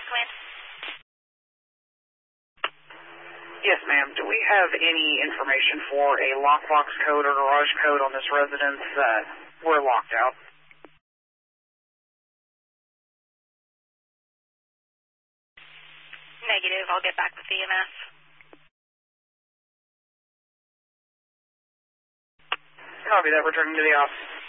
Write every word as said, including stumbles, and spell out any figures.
West Wind. Yes, ma'am. Do we have any information for a lockbox code or garage code on this residence? Uh, we're locked out. Negative. I'll get back with E M S. Copy that. Returning to the office.